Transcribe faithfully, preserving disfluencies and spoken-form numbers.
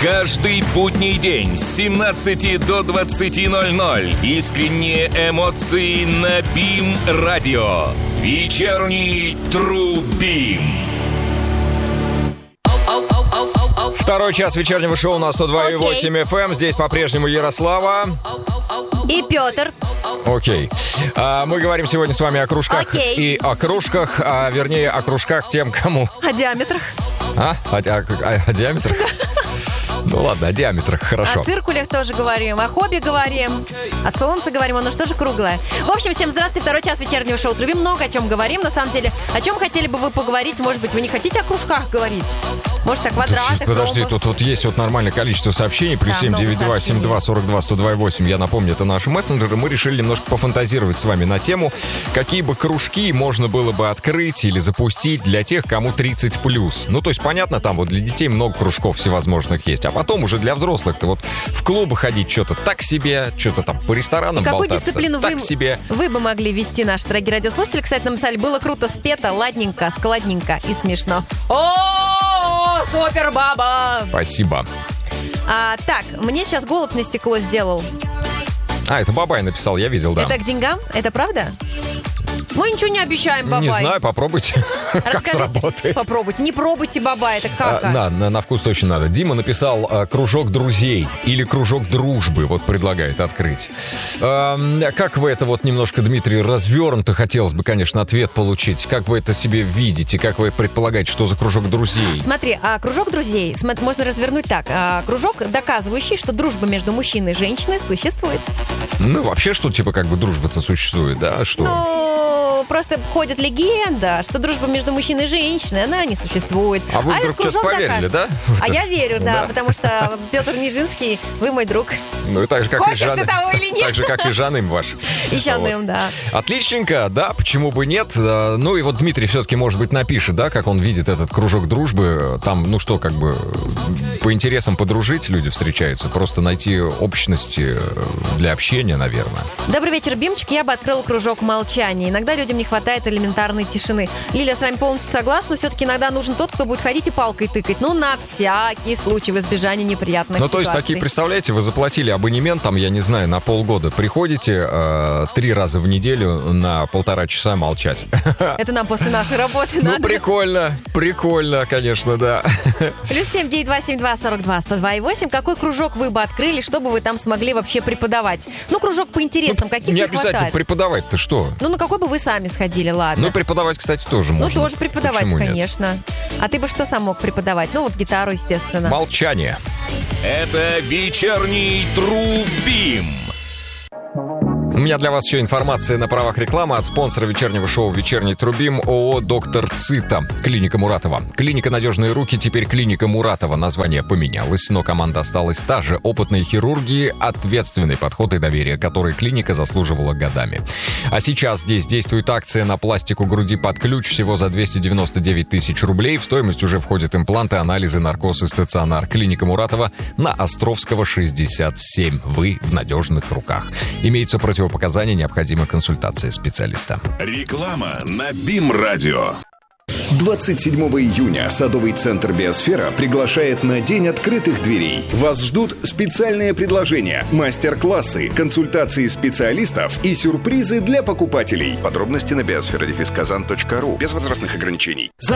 Каждый будний день с семнадцати до двадцати ноль-ноль. Искренние эмоции на БИМ-радио. Вечерний Трубим. Второй час вечернего шоу на сто два и восемь эф эм. Здесь по-прежнему Ярослава. И Петр. Окей. А, мы говорим сегодня с вами о кружках Окей. и о кружках, а вернее о кружках тем, кому... О диаметрах. А? О, о- о- о диаметрах? Ну ладно, о диаметрах, хорошо. О циркулях тоже говорим, о хобби говорим, о солнце говорим, оно что же круглое. В общем, всем здравствуйте, второй час вечернего шоу Трубим. Много о чем говорим, на самом деле. О чем хотели бы вы поговорить? Может быть, вы не хотите о кружках говорить? Может, о квадратах, Тут, подожди, ромбах? тут, тут есть вот нормальное количество сообщений. Плюс Да, семь много девять два семь два сорок два сто два восемь. Я напомню, это наши мессенджеры. Мы решили немножко пофантазировать с вами на тему, какие бы кружки можно было бы открыть или запустить для тех, кому тридцать плюс. Ну, то есть, понятно, там вот для детей много кружков всевозможных есть. А потом уже для взрослых-то вот в клубы ходить что-то так себе, что-то там по ресторанам Какую болтаться дисциплину так вы, себе. вы бы могли вести, наши дорогие радиослушатели? Кстати, нам писали, было круто спето, ладненько, складненько и смешно. О, супер, баба! Спасибо. А, так, мне сейчас голубь на стекло сделал. А, это Бабай написал, я видел, да. Это к деньгам? Это правда? Мы ничего не обещаем, Бабай. Не знаю, попробуйте, как Расскажите, сработает. попробуйте. Не пробуйте, Бабай, это как? А, на, на, на вкус точно надо. Дима написал а, кружок друзей или кружок дружбы, вот предлагает открыть. А, как вы это вот немножко, Дмитрий, развернуто хотелось бы, конечно, ответ получить. Как вы это себе видите? Как вы предполагаете, что за кружок друзей? Смотри, а кружок друзей см- можно развернуть так. А, кружок, доказывающий, что дружба между мужчиной и женщиной существует. Ну, вообще, что типа как бы дружба-то существует, да? Что? Ну, просто ходит легенда, что дружба между мужчиной и женщиной, она не существует. А вы этот вдруг что-то кружок поверили, докажет. да? А я верю, да, Да. потому что Петр Нижинский, вы мой друг. Ну, и так же, как Хочешь и Жан... ты того или нет? Так же, как и Жаным ваш. И Жаным, Вот. да. Отличненько, да, почему бы нет. Э, Ну и вот Дмитрий все-таки, может быть, напишет, да, как он видит этот кружок дружбы. Там, ну что, как бы по интересам подружить люди встречаются, просто найти общности для общения, наверное. Добрый вечер, Бимчик. Я бы открыла кружок молчания. Иногда людям не хватает элементарной тишины. Лиля, с вами полностью согласна, но все-таки иногда нужен тот, кто будет ходить и палкой тыкать. Ну, на всякий случай, в избежание неприятных Ну, ситуаций. то есть, такие, представляете, вы заплатили абонемент, там, я не знаю, на полгода. Приходите э, три раза в неделю на полтора часа молчать. Это нам после нашей работы Ну, надо. прикольно, прикольно, конечно, да. Плюс семь девять два семь два сорок два сто два и восемь. Какой кружок вы бы открыли, чтобы вы там смогли вообще преподавать? Ну, кружок по интересам, каких Не не обязательно хватает? преподавать-то что? Ну, на какой бы вы сами сходили, ладно? Ну, преподавать, кстати, тоже Ну, можно. тоже преподавать, Почему нет? конечно. А ты бы что сам мог преподавать? Ну, вот гитару, естественно. Молчание. Это вечерний Трубим. У меня для вас еще информация на правах рекламы от спонсора вечернего шоу «Вечерний Трубим» ООО «Доктор Цита». Клиника Муратова. Клиника «Надежные руки» теперь клиника Муратова. Название поменялось, но команда осталась та же. Опытные хирурги, ответственный подход и доверие, которые клиника заслуживала годами. А сейчас здесь действует акция на пластику груди под ключ всего за двести девяносто девять тысяч рублей. В стоимость уже входят импланты, анализы, наркоз и стационар. Клиника Муратова на Островского, шестьдесят семь. Вы в надежных руках. Имеются противопоказания, необходима консультация специалиста. Реклама на БИМ-радио. двадцать седьмого июня Садовый центр «Биосфера» приглашает на День открытых дверей. Вас ждут специальные предложения, мастер-классы, консультации специалистов и сюрпризы для покупателей. Подробности на биосфера дефис казан точка ру. Без возрастных ограничений.